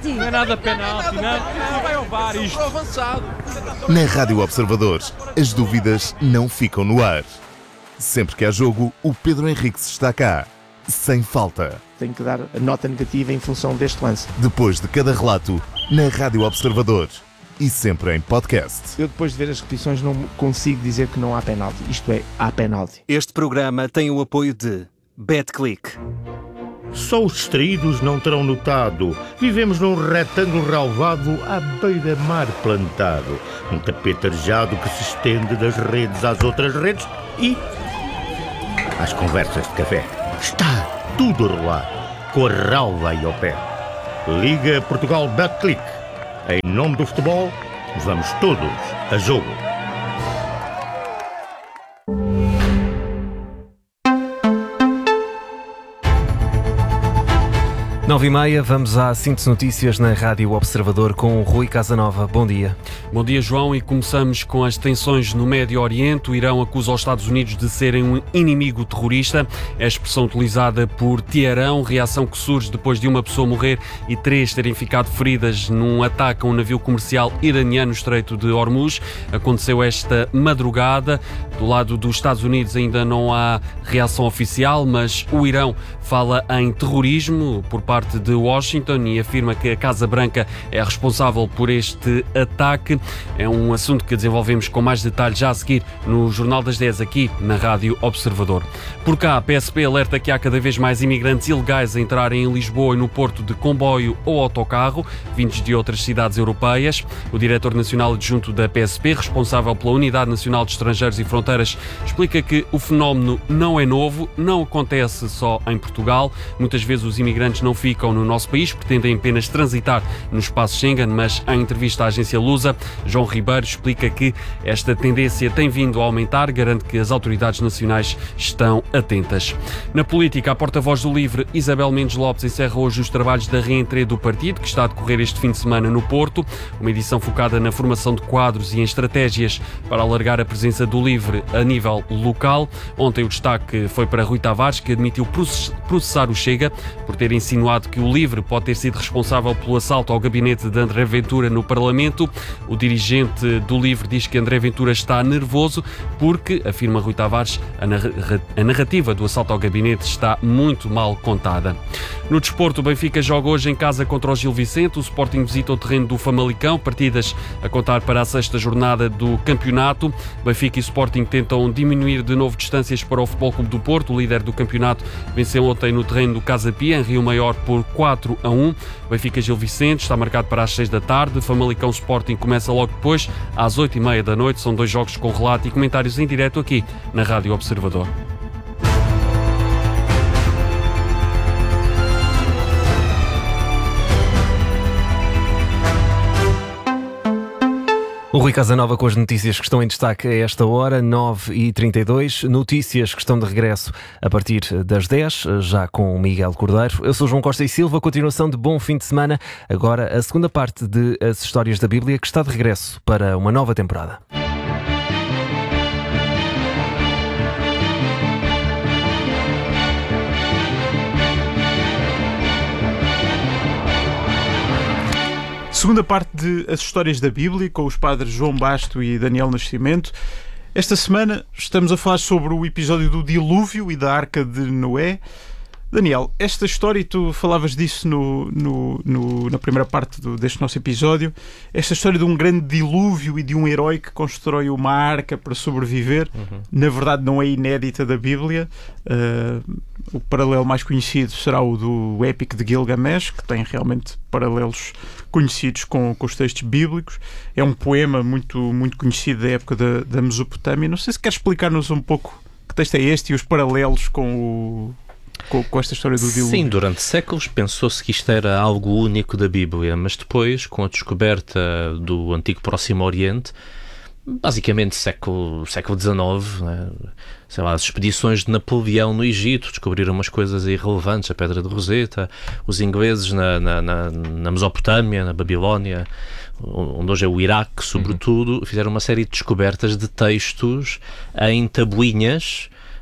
penalti. Não é nada penalti, não vai ao VAR isto. Avançado. Na Rádio Observadores, as dúvidas não ficam no ar. Sempre que há jogo, o Pedro Henriques está cá, sem falta. Tenho que dar a nota negativa em função deste lance. Depois de cada relato, na Rádio Observadores e sempre em podcast. Eu, depois de ver as repetições, não consigo dizer que não há penalti. Isto é, há penalti. Este programa tem o apoio de BetClick. Só os distraídos não terão notado. Vivemos num retângulo relvado à beira-mar plantado. Um tapete arejado que se estende das redes às outras redes e às conversas de café. Está tudo a rolar, com a relva aí ao pé. Liga Portugal BetClick. Em nome do futebol, vamos todos a jogo. Nove e meia, vamos à síntese notícias na Rádio Observador com o Rui Casanova. Bom dia. Bom dia, João, e começamos com as tensões no Médio Oriente. O Irão acusa os Estados Unidos de serem um inimigo terrorista. É a expressão utilizada por Teherão, reação que surge depois de uma pessoa morrer e 3 terem ficado feridas num ataque a um navio comercial iraniano no Estreito de Hormuz. Aconteceu esta madrugada. Do lado dos Estados Unidos ainda não há reação oficial, mas o Irão fala em terrorismo por parte de Washington e afirma que a Casa Branca é responsável por este ataque. É um assunto que desenvolvemos com mais detalhes já a seguir no Jornal das 10 aqui na Rádio Observador. Por cá, a PSP alerta que há cada vez mais imigrantes ilegais a entrarem em Lisboa e no Porto de comboio ou autocarro, vindos de outras cidades europeias. O diretor nacional adjunto da PSP, responsável pela Unidade Nacional de Estrangeiros e Fronteiras, explica que o fenómeno não é novo, não acontece só em Portugal. Muitas vezes os imigrantes não ficam no nosso país, pretendem apenas transitar no espaço Schengen, mas em entrevista à agência Lusa, João Ribeiro explica que esta tendência tem vindo a aumentar, garante que as autoridades nacionais estão atentas. Na política, a porta-voz do LIVRE, Isabel Mendes Lopes, encerra hoje os trabalhos da reentrée do partido, que está a decorrer este fim de semana no Porto, uma edição focada na formação de quadros e em estratégias para alargar a presença do LIVRE a nível local. Ontem o destaque foi para Rui Tavares, que admitiu processar o Chega por ter insinuado que o LIVRE pode ter sido responsável pelo assalto ao gabinete de André Ventura no Parlamento. O dirigente do LIVRE diz que André Ventura está nervoso porque, afirma Rui Tavares, a narrativa do assalto ao gabinete está muito mal contada. No desporto, o Benfica joga hoje em casa contra o Gil Vicente. O Sporting visita o terreno do Famalicão, partidas a contar para a 6ª jornada do campeonato. Benfica e Sporting tentam diminuir de novo distâncias para o Futebol Clube do Porto. O líder do campeonato venceu ontem no terreno do Casa Pia, em Rio Maior, por 4-1. Benfica Gil Vicente está marcado para as 6 da tarde. Famalicão Sporting começa logo depois, às 8h30 da noite. São 2 jogos com relato e comentários em direto aqui na Rádio Observador. O Rui Casanova com as notícias que estão em destaque a esta hora, 9h32. Notícias que estão de regresso a partir das 10, já com o Miguel Cordeiro. Eu sou João Costa e Silva, continuação de bom fim de semana. Agora a segunda parte de As Histórias da Bíblia, que está de regresso para uma nova temporada. Segunda parte de As Histórias da Bíblia, com os padres João Basto e Daniel Nascimento. Esta semana estamos a falar sobre o episódio do dilúvio e da Arca de Noé. Daniel, esta história, e tu falavas disso na primeira parte deste nosso episódio, esta história de um grande dilúvio e de um herói que constrói uma arca para sobreviver, na verdade não é inédita da Bíblia. O paralelo mais conhecido será o do Épico de Gilgamesh, que tem realmente paralelos conhecidos com os textos bíblicos. É um poema muito, muito conhecido da época da Mesopotâmia. Não sei se queres explicar-nos um pouco que texto é este e os paralelos com esta história do dilúvio. Sim, durante séculos pensou-se que isto era algo único da Bíblia, mas depois, com a descoberta do antigo Próximo Oriente, basicamente século XIX, né? Sei lá, as expedições de Napoleão no Egito descobriram umas coisas irrelevantes, a Pedra de Roseta, os ingleses na Mesopotâmia, na Babilónia, onde hoje é o Iraque, sobretudo, fizeram uma série de descobertas de textos em tabuinhas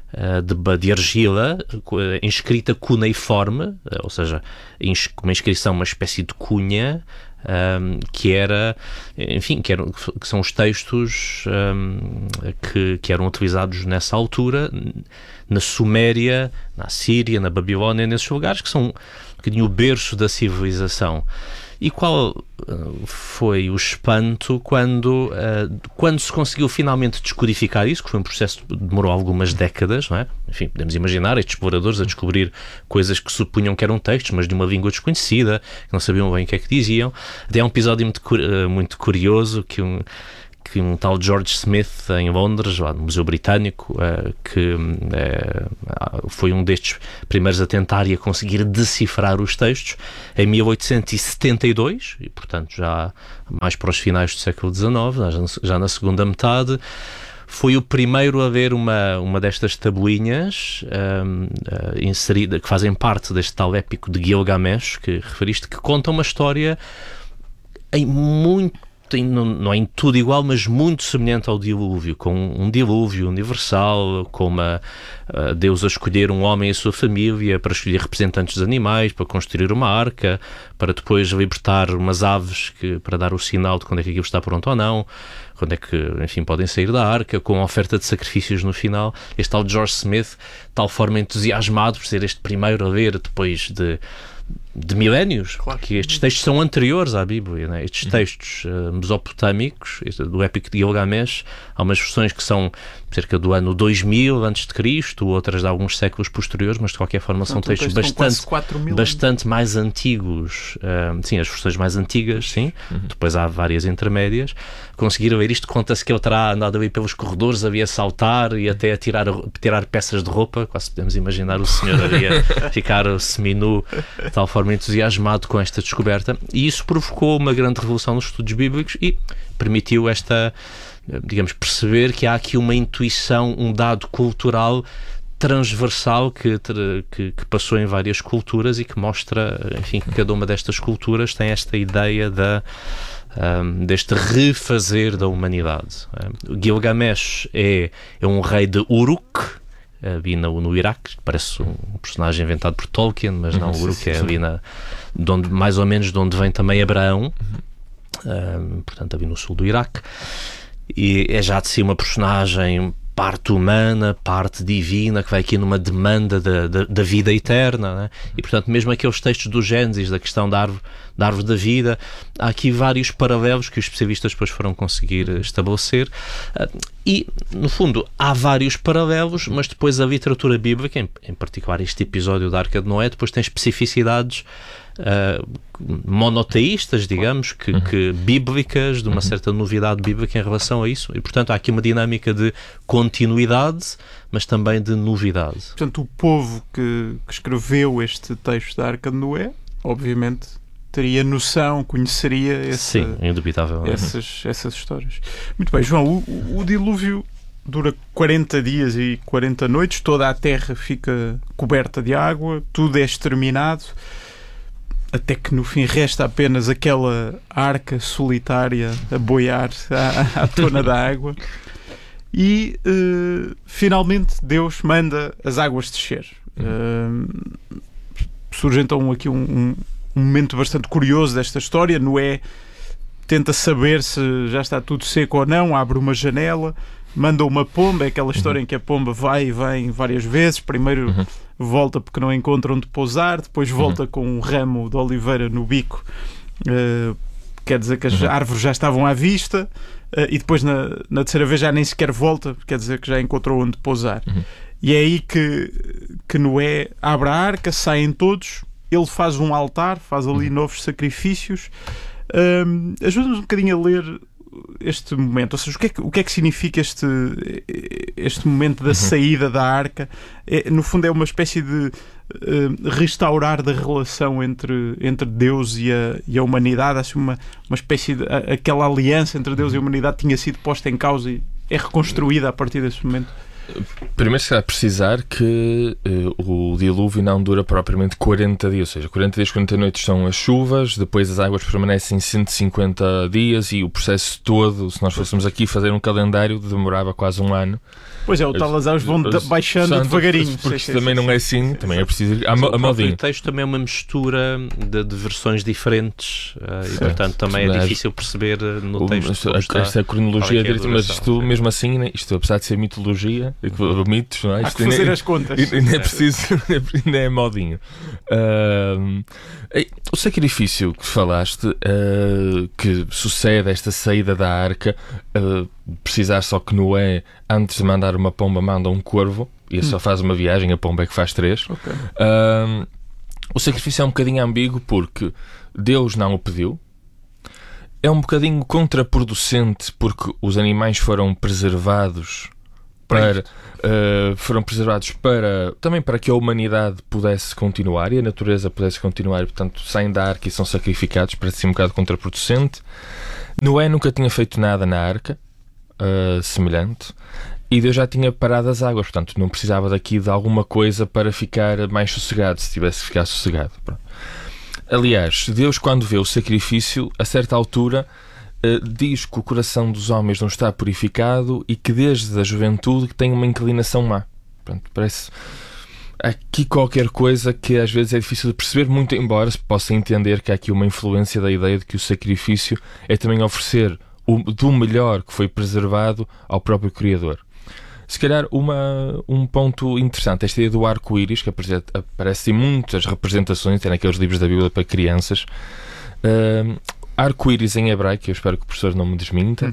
de argila, inscrita cuneiforme, ou seja, uma inscrição, uma espécie de cunha, que são os textos que eram utilizados nessa altura na Suméria, na Assíria, na Babilónia, nesses lugares que são um bocadinho o berço da civilização. E qual foi o espanto quando se conseguiu finalmente descodificar isso, que foi um processo que demorou algumas décadas, não é? Enfim, podemos imaginar estes exploradores a descobrir coisas que supunham que eram textos, mas de uma língua desconhecida, que não sabiam bem o que é que diziam. Até há um episódio muito curioso que um tal George Smith, em Londres, lá no Museu Britânico, que foi um destes primeiros a tentar e a conseguir decifrar os textos, em 1872, e portanto já mais para os finais do século XIX, já na segunda metade, foi o primeiro a ver uma destas tabuinhas inserida, que fazem parte deste tal épico de Gilgamesh, que referiste, que conta uma história não é em tudo igual, mas muito semelhante ao dilúvio, com um dilúvio universal, com Deus a escolher um homem e a sua família para escolher representantes dos animais, para construir uma arca, para depois libertar umas aves para dar o sinal de quando é que aquilo está pronto ou não, quando é que, enfim, podem sair da arca, com a oferta de sacrifícios no final. Este tal George Smith, de tal forma entusiasmado por ser este primeiro a ver depois de milénios, porque estes textos são anteriores à Bíblia, né? Estes textos mesopotâmicos, do épico de Gilgamesh, há umas versões que são cerca do ano 2000 a.C., outras de alguns séculos posteriores, mas de qualquer forma são textos bastante mais antigos. Sim, as versões mais antigas, sim. Depois há várias intermédias. Conseguiram ver isto, conta-se que ele terá andado ali pelos corredores, havia saltar e até a tirar peças de roupa, quase podemos imaginar o senhor ali a ficar seminu, de tal forma entusiasmado com esta descoberta, e isso provocou uma grande revolução nos estudos bíblicos e permitiu perceber que há aqui uma intuição, um dado cultural transversal que passou em várias culturas e que mostra, enfim, que cada uma destas culturas tem esta ideia deste refazer da humanidade. Gilgamesh é um rei de Uruk, ali no Iraque, parece um personagem inventado por Tolkien, mas não, Uruk é ali mais ou menos de onde vem também Abraão, portanto ali no sul do Iraque, e é já de si uma personagem parte humana, parte divina, que vai aqui numa demanda da vida eterna, né? E portanto mesmo aqueles textos do Gênesis, da questão da árvore da vida, há aqui vários paralelos que os especialistas depois foram conseguir estabelecer, e no fundo há vários paralelos, mas depois a literatura bíblica, em particular este episódio da Arca de Noé, depois tem especificidades monoteístas, digamos, que bíblicas, de uma certa novidade bíblica em relação a isso, e portanto há aqui uma dinâmica de continuidade, mas também de novidade. Portanto, o povo que escreveu este texto da Arca de Noé, obviamente, teria noção, conheceria sim, indubitavelmente, essas histórias. Muito bem, João, o dilúvio dura 40 dias e 40 noites, toda a terra fica coberta de água, tudo é exterminado, até que no fim resta apenas aquela arca solitária a boiar à tona da água, e finalmente Deus manda as águas descer. Surge então aqui um momento bastante curioso desta história. Noé tenta saber se já está tudo seco ou não, abre uma janela, manda uma pomba, é aquela história em que a pomba vai e vem várias vezes, primeiro volta porque não encontra onde pousar, depois volta com um ramo de oliveira no bico, quer dizer que as árvores já estavam à vista, e depois na terceira vez já nem sequer volta, quer dizer que já encontrou onde pousar. E é aí que Noé abre a arca, saem todos, ele faz um altar, faz ali novos sacrifícios. Ajuda-nos um bocadinho a ler este momento, ou seja, o que é que significa este momento da saída da arca? No fundo é uma espécie de restaurar da relação entre Deus e a humanidade, assim, uma espécie de aquela aliança entre Deus e a humanidade tinha sido posta em causa e é reconstruída a partir desse momento. Primeiro se calhar precisar que o dilúvio não dura propriamente 40 dias, ou seja, 40 dias, 40 noites são as chuvas, depois as águas permanecem 150 dias e o processo todo, se nós fôssemos aqui fazer um calendário, demorava quase um ano. Pois é, o tal as águas vão baixando devagarinho. Porque também não é assim, também é preciso ir a modinho. O texto também é uma mistura de versões diferentes e, portanto, também é difícil perceber no texto. Esta cronologia, mas isto mesmo assim, isto apesar de ser mitologia, mitos, não é? Há que fazer as contas. Ainda é preciso, ainda é modinho. O sacrifício que falaste, que sucede esta saída da arca, precisar só que Noé, antes de mandar uma pomba, manda um corvo, e ele só faz uma viagem, a pomba é que faz 3. Okay. O sacrifício é um bocadinho ambíguo porque Deus não o pediu. É um bocadinho contraproducente porque os animais foram preservados também para que a humanidade pudesse continuar e a natureza pudesse continuar, e portanto saem da arca e são sacrificados. Parece um bocado contraproducente. Noé nunca tinha feito nada na arca semelhante e Deus já tinha parado as águas, portanto não precisava daqui de alguma coisa para ficar mais sossegado, se tivesse que ficar sossegado. Pronto. Aliás, Deus, quando vê o sacrifício, a certa altura diz que o coração dos homens não está purificado e que desde a juventude tem uma inclinação má. Pronto, parece aqui qualquer coisa que às vezes é difícil de perceber, muito embora se possa entender que há aqui uma influência da ideia de que o sacrifício é também oferecer do melhor que foi preservado ao próprio Criador. Se calhar um ponto interessante, esta ideia do arco-íris, que aparece em muitas representações, tem naqueles livros da Bíblia para crianças. Arco-íris em hebraico, eu espero que o professor não me desminta,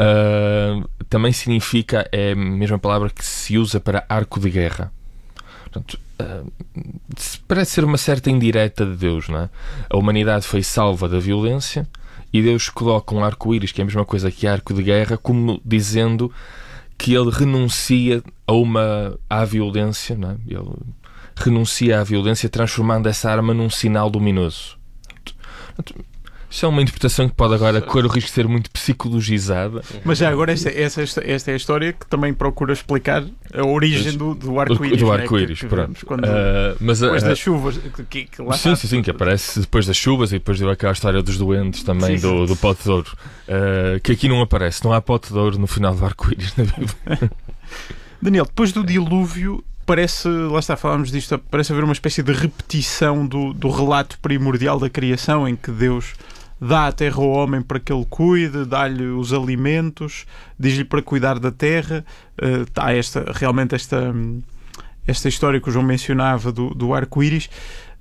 também significa, é a mesma palavra que se usa para arco de guerra. Portanto, parece ser uma certa indireta de Deus, não é? A humanidade foi salva da violência e Deus coloca um arco-íris, que é a mesma coisa que arco de guerra, como dizendo que ele renuncia à violência, não é? Ele renuncia à violência transformando essa arma num sinal luminoso. Isso é uma interpretação que pode agora correr o risco de ser muito psicologizada. Mas já agora esta é a história que também procura explicar a origem do arco-íris. Do arco-íris, pronto. Depois das chuvas. Sim, que aparece depois das chuvas e depois deu aquela história dos doentes também, do pote de ouro. Que aqui não aparece, não há pote de ouro no final do arco-íris na Bíblia. Daniel, depois do dilúvio, lá está, falámos disto, parece haver uma espécie de repetição do relato primordial da criação, em que Deus dá a terra ao homem para que ele cuide, dá-lhe os alimentos, diz-lhe para cuidar da terra. Há realmente esta história que o João mencionava do arco-íris.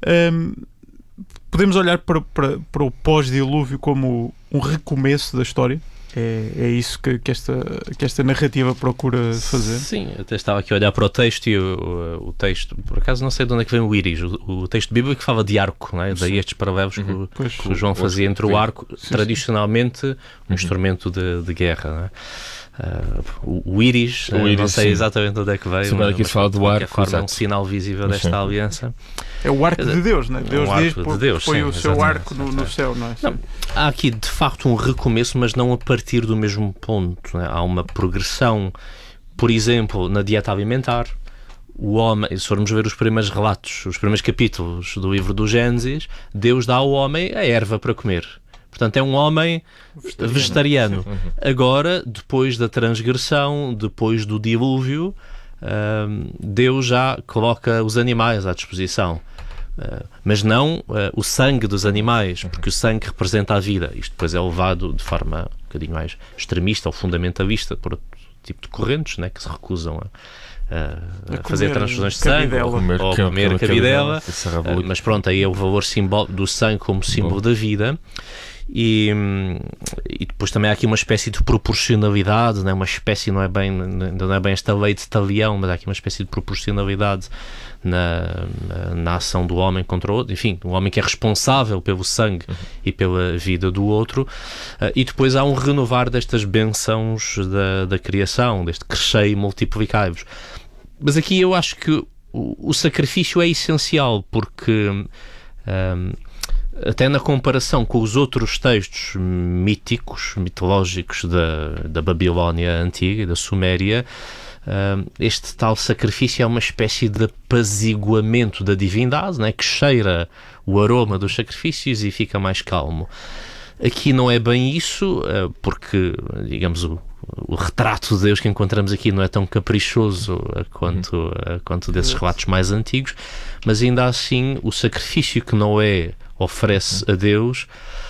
Podemos olhar para o pós-dilúvio como um recomeço da história? É isso que esta narrativa procura fazer? Sim, até estava aqui a olhar para o texto e o texto, por acaso não sei de onde é que vem o íris, o texto bíblico que fala de arco, não é? Daí estes paralelos que o João fazia entre o arco, tradicionalmente um instrumento de guerra, não é? O íris, não sei exatamente onde é que veio, mas aqui fala do arco, é um sinal visível desta aliança. É o arco de Deus, não é? Deus diz que foi o seu arco no céu, não é? Há aqui de facto um recomeço, mas não a partir do mesmo ponto, não é? Há uma progressão, por exemplo, na dieta alimentar. O homem, se formos ver os primeiros relatos, os primeiros capítulos do livro do Gênesis, Deus dá ao homem a erva para comer. Portanto, é um homem vegetariano. Agora, depois da transgressão, depois do dilúvio, Deus já coloca os animais à disposição. Mas não o sangue dos animais, porque o sangue representa a vida. Isto depois é levado de forma um bocadinho mais extremista ou fundamentalista por outro tipo de correntes, né, que se recusam a fazer transfusões de sangue ou comer cabidela. Mas pronto, aí é o valor simbólico do sangue como símbolo da vida. E depois também há aqui uma espécie de proporcionalidade, né? Uma espécie, não é bem esta lei de talião, mas há aqui uma espécie de proporcionalidade na ação do homem contra o outro, enfim, o homem que é responsável pelo sangue e pela vida do outro. E depois há um renovar destas bênçãos da criação, deste crescer e multiplicai-vos. Mas aqui eu acho que o sacrifício é essencial, porque até na comparação com os outros textos mitológicos da Babilónia Antiga e da Suméria, este tal sacrifício é uma espécie de apaziguamento da divindade, né, que cheira o aroma dos sacrifícios e fica mais calmo. Aqui não é bem isso, porque, digamos, o retrato de Deus que encontramos aqui não é tão caprichoso quanto desses relatos mais antigos, mas ainda assim o sacrifício que Noé oferece a Deus,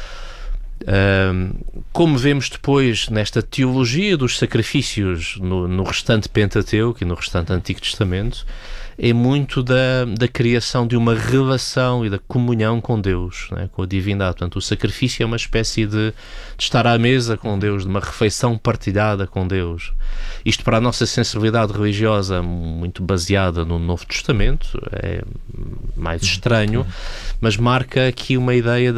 como vemos depois nesta teologia dos sacrifícios no restante Pentateuco e no restante Antigo Testamento, é muito da criação de uma relação e da comunhão com Deus, né, com a divindade. Portanto, o sacrifício é uma espécie de estar à mesa com Deus, de uma refeição partilhada com Deus. Isto, para a nossa sensibilidade religiosa, muito baseada no Novo Testamento, é mais estranho, mas marca aqui uma ideia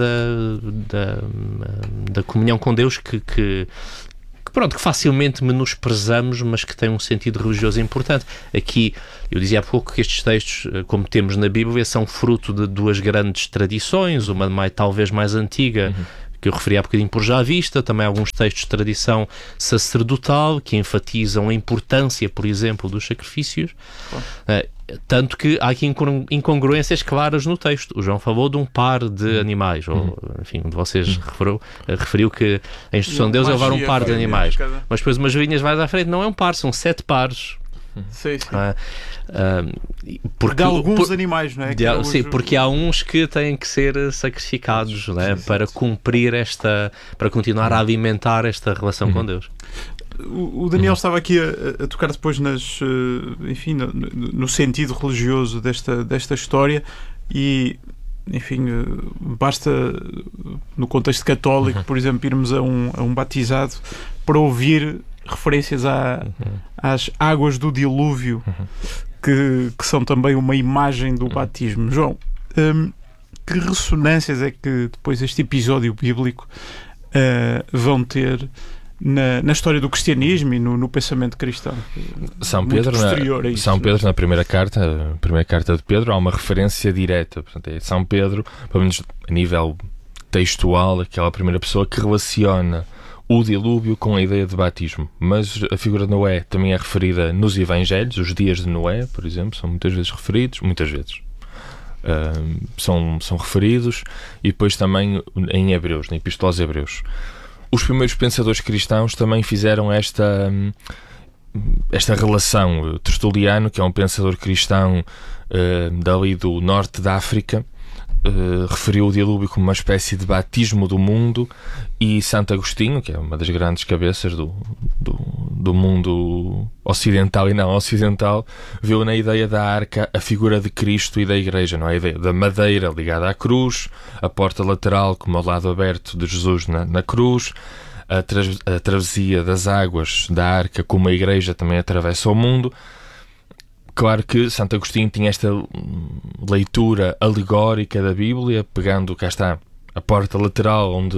da comunhão com Deus que facilmente menosprezamos, mas que tem um sentido religioso importante. Aqui, eu dizia há pouco que estes textos, como temos na Bíblia, são fruto de duas grandes tradições, uma talvez mais antiga, que eu referi há bocadinho por já vista, também alguns textos de tradição sacerdotal, que enfatizam a importância, por exemplo, dos sacrifícios. Tanto que há aqui incongruências claras no texto. O João falou de um par de animais, ou, enfim, um de vocês referiu que a instrução de Deus é levar um par de animais. Mas depois umas vinhas mais à frente não é um par, são 7 pares. Sim. Porque, de alguns animais, não é? Sim, porque há uns que têm que ser sacrificados, né, para cumprir para continuar a alimentar esta relação com Deus. O Daniel estava aqui a tocar depois enfim, no sentido religioso desta história e, enfim, basta no contexto católico, por exemplo, irmos a um batizado para ouvir referências às águas do dilúvio, que são também uma imagem do batismo. João, que ressonâncias é que depois este episódio bíblico vão ter na história do cristianismo e no pensamento cristão? São Pedro, na primeira carta de Pedro, há uma referência direta. Portanto, é São Pedro, pelo menos a nível textual, aquela primeira pessoa que relaciona o dilúvio com a ideia de batismo. Mas a figura de Noé também é referida nos Evangelhos. Os dias de Noé, por exemplo, são muitas vezes referidos, são referidos, e depois também em Hebreus, na Epístola aos Hebreus. Os primeiros pensadores cristãos também fizeram esta relação. Tertuliano, que é um pensador cristão dali do norte da África, referiu o dilúvio como uma espécie de batismo do mundo, e Santo Agostinho, que é uma das grandes cabeças do mundo ocidental e não ocidental, viu na ideia da arca a figura de Cristo e da Igreja, não é? A ideia da madeira ligada à cruz, a porta lateral como ao lado aberto de Jesus na cruz, a travessia das águas da arca como a Igreja também atravessa o mundo. Claro que Santo Agostinho tinha esta leitura alegórica da Bíblia, pegando, cá está, a porta lateral onde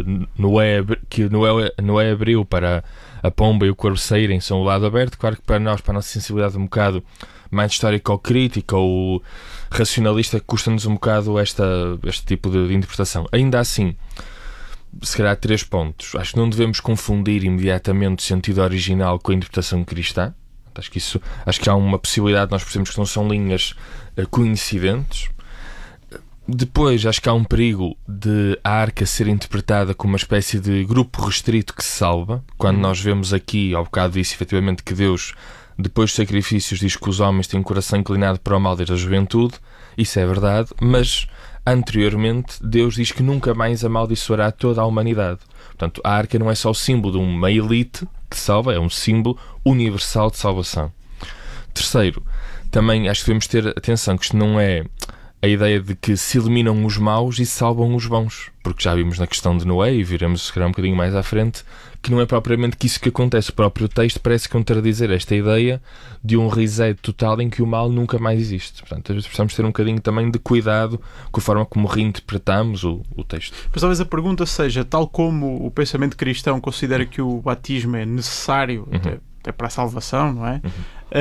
Noé abriu para a pomba e o corvo saírem, são o lado aberto. Claro que para a nossa sensibilidade um bocado mais histórica ou crítica ou racionalista, custa-nos um bocado este tipo de interpretação. Ainda assim, se calhar 3 pontos. Acho que não devemos confundir imediatamente o sentido original com a interpretação cristã. Acho que há uma possibilidade de nós percebermos que não são linhas coincidentes. Depois, acho que há um perigo de a arca ser interpretada como uma espécie de grupo restrito que se salva. Quando nós vemos aqui, ao bocado disso, efetivamente, que Deus, depois dos sacrifícios, diz que os homens têm um coração inclinado para o mal desde a juventude. Isso é verdade, mas anteriormente Deus diz que nunca mais amaldiçoará toda a humanidade. Portanto, a arca não é só o símbolo de uma elite que salva, é um símbolo universal de salvação. Terceiro, também acho que devemos ter atenção que isto não é a ideia de que se eliminam os maus e se salvam os bons, porque já vimos na questão de Noé, e viremos se calhar um bocadinho mais à frente, que não é propriamente que isso que acontece. O próprio texto parece contradizer esta ideia de um reset total em que o mal nunca mais existe. Portanto, às vezes precisamos ter um bocadinho também de cuidado com a forma como reinterpretamos o texto. Mas talvez a pergunta seja, tal como o pensamento cristão considera que o batismo é necessário até para a salvação, não é?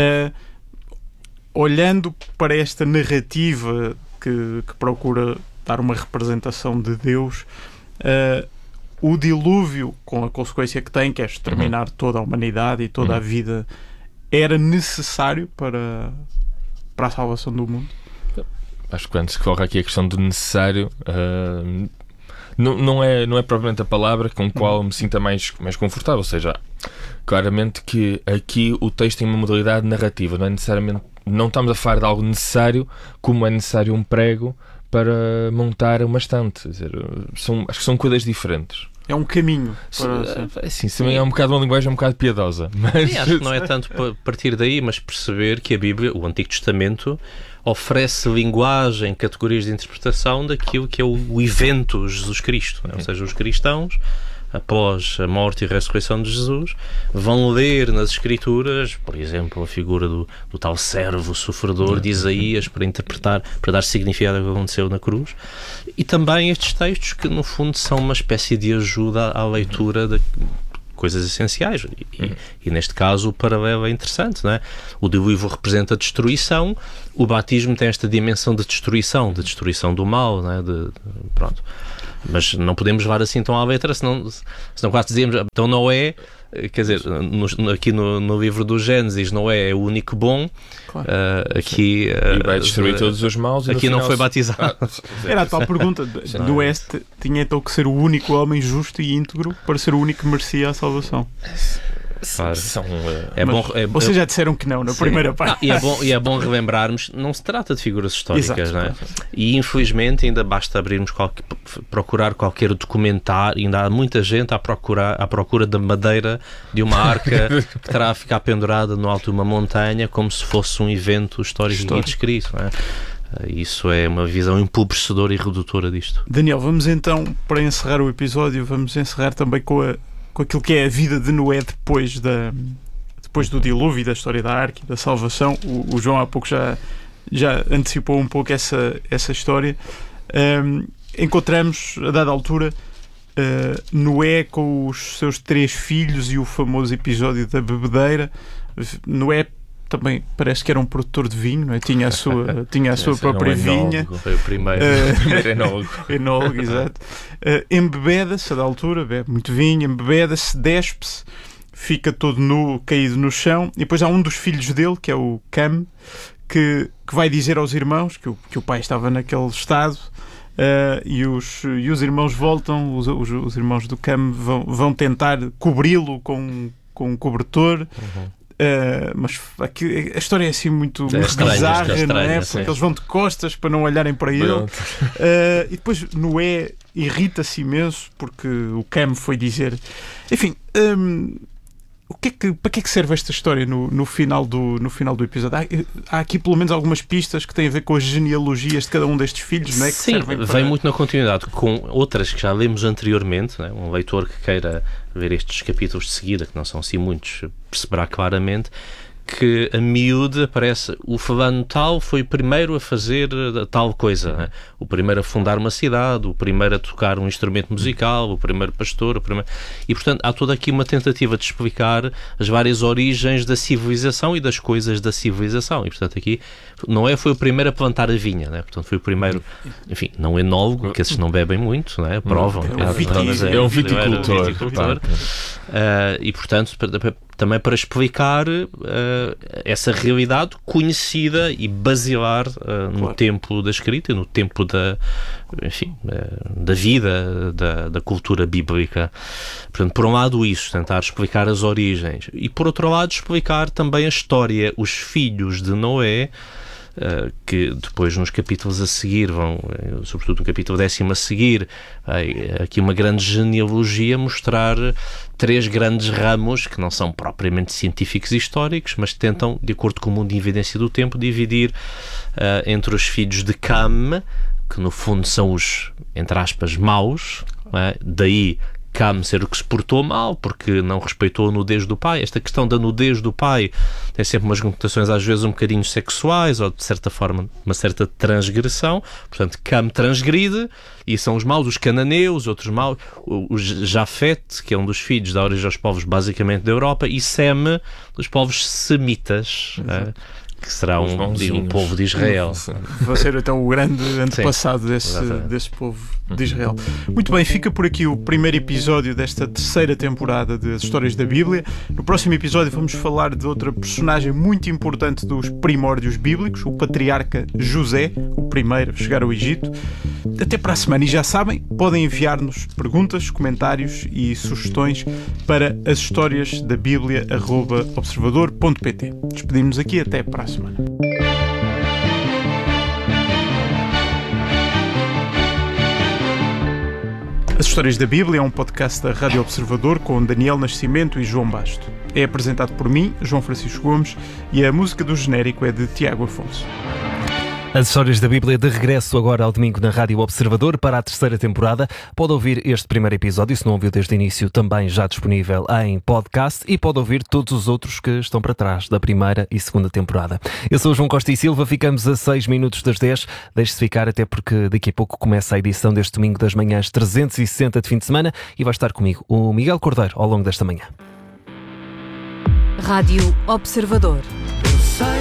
Olhando para esta narrativa que procura dar uma representação de Deus, o dilúvio, com a consequência que tem, que é exterminar toda a humanidade e toda a vida, era necessário para a salvação do mundo? Acho que quando se coloca aqui a questão do necessário, não é propriamente a palavra com a qual me sinta mais confortável. Ou seja, claramente que aqui o texto tem uma modalidade narrativa, não é necessariamente, não estamos a falar de algo necessário como é necessário um prego para montar uma estante. Quer dizer, acho que são coisas diferentes. É um caminho. Sim, também é um bocado uma linguagem um bocado piedosa. Mas... acho que não é tanto partir daí, mas perceber que a Bíblia, o Antigo Testamento, oferece linguagem, categorias de interpretação daquilo que é o evento Jesus Cristo. Ou seja, os cristãos, após a morte e a ressurreição de Jesus, vão ler nas Escrituras, por exemplo, a figura do tal servo sofredor de Isaías para interpretar, para dar significado ao que aconteceu na cruz, e também estes textos que no fundo são uma espécie de ajuda à leitura de coisas essenciais, e neste caso o paralelo é interessante, não é? O dilúvio representa a destruição, o batismo tem esta dimensão de destruição do mal, não é? Pronto. Mas não podemos levar assim tão à letra, senão quase dizíamos, então Noé, quer dizer, aqui no livro do Gênesis, Noé é o único bom, claro. Aqui e vai destruir todos os maus. Aqui não foi batizado. Era a tal pergunta. Noé tinha então que ser o único homem justo e íntegro para ser o único que merecia a salvação. Claro. Vocês já disseram que não na primeira parte. E é bom relembrarmos, não se trata de figuras históricas. Exato, não é? E infelizmente ainda basta abrirmos procurar qualquer documentário, ainda há muita gente à procura da madeira de uma arca que terá a ficar pendurada no alto de uma montanha como se fosse um evento histórico e descrito. Não é? Isso é uma visão empobrecedora e redutora disto. Daniel, vamos então, para encerrar o episódio, vamos encerrar também com aquilo que é a vida de Noé depois do dilúvio e da história da arca e da salvação. O João há pouco já antecipou um pouco essa história. Encontramos, a dada altura, Noé com os seus 3 filhos e o famoso episódio da bebedeira. Noé também parece que era um produtor de vinho, não é? Tinha a sua própria vinha. Foi o primeiro enólogo. Enólogo, exato. Embebeda-se, a da altura, bebe muito vinho, embebeda-se, despe-se, fica todo nu, caído no chão, e depois há um dos filhos dele, que é o Cam, que vai dizer aos irmãos que o pai estava naquele estado, e os irmãos voltam, os irmãos do Cam vão tentar cobri-lo com um cobertor. Mas aqui, a história é assim muito bizarra, não é? Porque eles vão de costas para não olharem para ele. E depois Noé irrita-se imenso porque o Cam foi dizer. Enfim, para que é que serve esta história no final do episódio? Há aqui pelo menos algumas pistas que têm a ver com as genealogias de cada um destes filhos, não é? Que sim, vem muito na continuidade com outras que já lemos anteriormente, não é? Um leitor que queira ver estes capítulos de seguida, que não são assim muitos, perceberá claramente que a miúde aparece, o fulano tal foi o primeiro a fazer tal coisa, né? O primeiro a fundar uma cidade, o primeiro a tocar um instrumento musical, o primeiro pastor, e portanto há toda aqui uma tentativa de explicar as várias origens da civilização e das coisas da civilização, e portanto aqui Noé foi o primeiro a plantar a vinha, né? Portanto foi o primeiro, enfim, não enólogo, que esses não bebem muito, né? Provam. É um viticultor. E portanto também para explicar essa realidade conhecida e basilar no tempo da escrita e no tempo da vida, da cultura bíblica. Portanto, por um lado isso, tentar explicar as origens, e por outro lado explicar também a história, os filhos de Noé, que depois nos capítulos a seguir vão, sobretudo no capítulo 10º a seguir, aqui uma grande genealogia, mostrar 3 grandes ramos que não são propriamente científicos e históricos, mas tentam, de acordo com o mundo de evidência do tempo, dividir entre os filhos de Cam, que no fundo são os, entre aspas, maus, não é? Daí Cam ser o que se portou mal, porque não respeitou a nudez do pai. Esta questão da nudez do pai tem sempre umas conotações às vezes um bocadinho sexuais, ou de certa forma uma certa transgressão. Portanto, Cam transgride, e são os maus, os cananeus, outros maus, o Jafet, que é um dos filhos da origem aos povos basicamente da Europa, e Sem, dos povos semitas, que será um povo de Israel. Vai ser então o grande antepassado desse povo de Israel. Muito bem, fica por aqui o primeiro episódio desta terceira temporada de As Histórias da Bíblia. No próximo episódio vamos falar de outra personagem muito importante dos primórdios bíblicos, o patriarca José, o primeiro a chegar ao Egito. Até para a semana, e já sabem, podem enviar-nos perguntas, comentários e sugestões para ashistoriasdabiblia@observador.pt. Despedimos-nos aqui, até para a semana. As Histórias da Bíblia é um podcast da Rádio Observador com Daniel Nascimento e João Basto. É apresentado por mim, João Francisco Gomes, e a música do genérico é de Tiago Afonso. As Histórias da Bíblia de regresso agora ao domingo na Rádio Observador para a terceira temporada. Pode ouvir este primeiro episódio, se não ouviu desde o início, também já disponível em podcast, e pode ouvir todos os outros que estão para trás da primeira e segunda temporada. Eu sou o João Costa e Silva, ficamos a 6 minutos das 10. Deixe-se ficar, até porque daqui a pouco começa a edição deste domingo das manhãs 360 de fim de semana, e vai estar comigo o Miguel Cordeiro ao longo desta manhã. Rádio Observador.